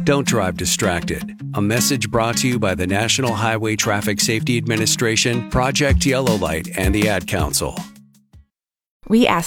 Don't drive distracted. A message brought to you by the National Highway Traffic Safety Administration, Project Yellow Light, and the Ad Council. We ask